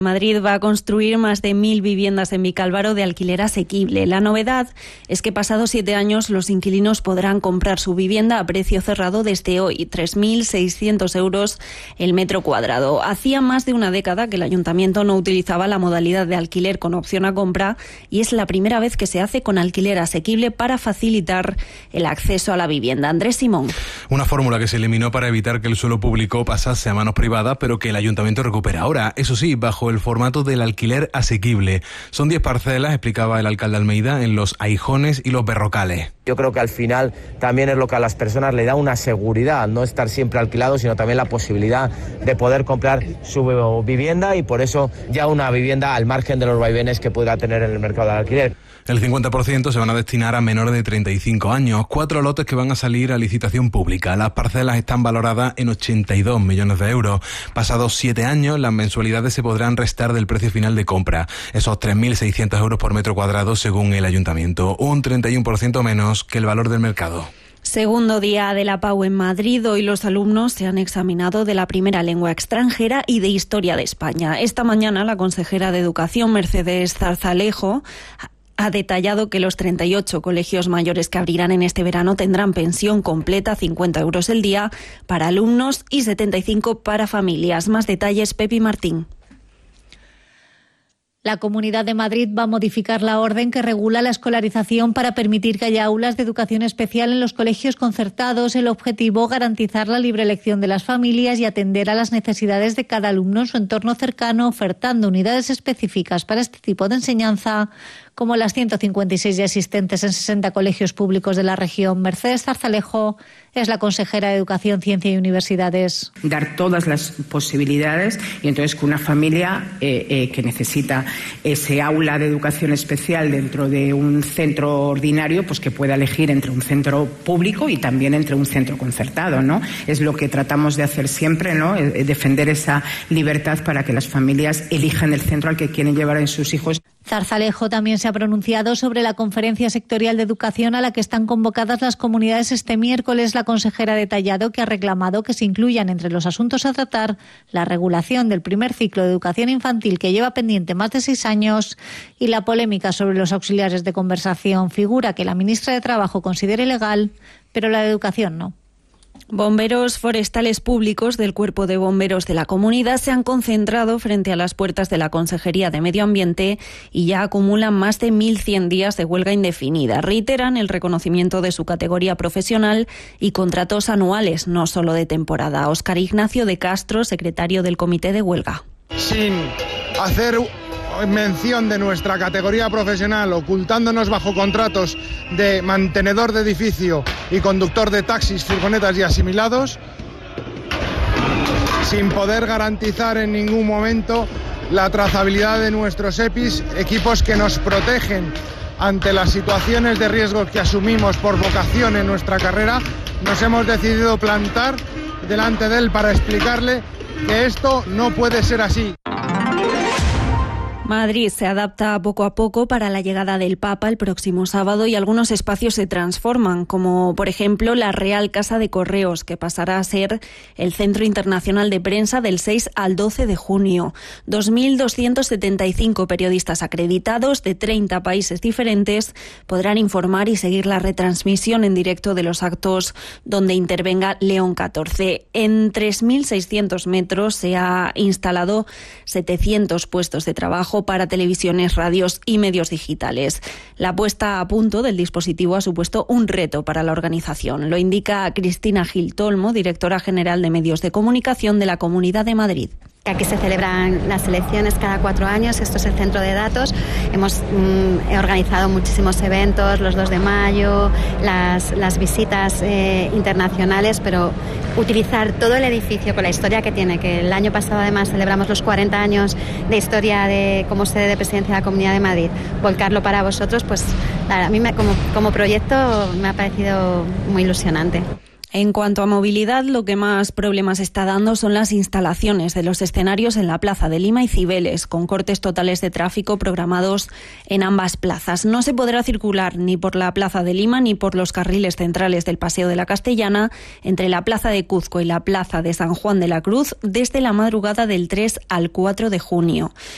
Madrid va a construir más de 1.000 viviendas en Vicálvaro de alquiler asequible. La novedad es que pasados 7 años los inquilinos podrán comprar su vivienda a precio cerrado desde hoy, 3.600 euros el metro cuadrado. Hacía más de una década que el Ayuntamiento no utilizaba la modalidad de alquiler con opción a compra y es la primera vez que se hace con alquiler asequible para facilitar el acceso a la vivienda. Andrés Simón. Una fórmula que se eliminó para evitar que el suelo público pasase a manos privadas, pero que el Ayuntamiento recupera ahora, eso sí, bajo el formato del alquiler asequible. Son 10 parcelas, explicaba el alcalde Almeida, en Los Aijones y Los Berrocales. Yo creo que al final también es lo que a las personas le da una seguridad, no estar siempre alquilado, sino también la posibilidad de poder comprar su vivienda y por eso ya una vivienda al margen de los vaivenes que pueda tener en el mercado del alquiler. El 50% se van a destinar a menores de 35 años, 4 lotes que van a salir a licitación pública. Las parcelas están valoradas en 82 millones de euros. Pasados 7 años, las mensualidades se podrán restar del precio final de compra, esos 3.600 euros por metro cuadrado según el Ayuntamiento, un 31% menos que el valor del mercado. Segundo día de la PAU en Madrid. Hoy los alumnos se han examinado de la primera lengua extranjera y de historia de España. Esta mañana la consejera de Educación, Mercedes Zarzalejo, ha detallado que los 38 colegios mayores que abrirán en este verano tendrán pensión completa, 50 euros el día para alumnos y 75 para familias. Más detalles, Pepi Martín. La Comunidad de Madrid va a modificar la orden que regula la escolarización para permitir que haya aulas de educación especial en los colegios concertados. El objetivo, garantizar la libre elección de las familias y atender a las necesidades de cada alumno en su entorno cercano, ofertando unidades específicas para este tipo de enseñanza, como las 156 ya existentes en 60 colegios públicos de la región. Mercedes Zarzalejo es la consejera de Educación, Ciencia y Universidades. Dar todas las posibilidades y entonces que una familia que necesita ese aula de educación especial dentro de un centro ordinario, pues que pueda elegir entre un centro público y también entre un centro concertado, ¿no? Es lo que tratamos de hacer siempre, ¿no? Defender esa libertad para que las familias elijan el centro al que quieren llevar a sus hijos. Zarzalejo también se ha pronunciado sobre la conferencia sectorial de educación a la que están convocadas las comunidades este miércoles. La consejera ha detallado que ha reclamado que se incluyan entre los asuntos a tratar la regulación del primer ciclo de educación infantil, que lleva pendiente más de 6 años, y la polémica sobre los auxiliares de conversación. Figura que la ministra de Trabajo considera ilegal, pero la de Educación no. Bomberos forestales públicos del Cuerpo de Bomberos de la Comunidad se han concentrado frente a las puertas de la Consejería de Medio Ambiente y ya acumulan más de 1.100 días de huelga indefinida. Reiteran el reconocimiento de su categoría profesional y contratos anuales, no solo de temporada. Óscar Ignacio de Castro, secretario del Comité de Huelga. Sin hacer mención de nuestra categoría profesional, ocultándonos bajo contratos de mantenedor de edificio y conductor de taxis, furgonetas y asimilados, sin poder garantizar en ningún momento la trazabilidad de nuestros EPIs, equipos que nos protegen ante las situaciones de riesgo que asumimos por vocación en nuestra carrera. Nos hemos decidido plantar delante de él para explicarle que esto no puede ser así. Madrid se adapta poco a poco para la llegada del Papa el próximo sábado y algunos espacios se transforman, como por ejemplo la Real Casa de Correos, que pasará a ser el Centro Internacional de Prensa del 6 al 12 de junio. 2.275 periodistas acreditados de 30 países diferentes podrán informar y seguir la retransmisión en directo de los actos donde intervenga León XIV. En 3.600 metros se ha instalado 700 puestos de trabajo para televisiones, radios y medios digitales. La puesta a punto del dispositivo ha supuesto un reto para la organización. Lo indica Cristina Gil Tolmo, directora general de Medios de Comunicación de la Comunidad de Madrid. Aquí se celebran las elecciones cada 4 años, esto es el centro de datos. Hemos organizado muchísimos eventos, los 2 de mayo, las visitas internacionales, pero utilizar todo el edificio con la historia que tiene, que el año pasado además celebramos los 40 años de historia como sede de presidencia de la Comunidad de Madrid, volcarlo para vosotros, pues a mí como proyecto me ha parecido muy ilusionante. En cuanto a movilidad, lo que más problemas está dando son las instalaciones de los escenarios en la Plaza de Lima y Cibeles, con cortes totales de tráfico programados en ambas plazas. No se podrá circular ni por la Plaza de Lima ni por los carriles centrales del Paseo de la Castellana, entre la Plaza de Cuzco y la Plaza de San Juan de la Cruz, desde la madrugada del 3 al 4 de junio.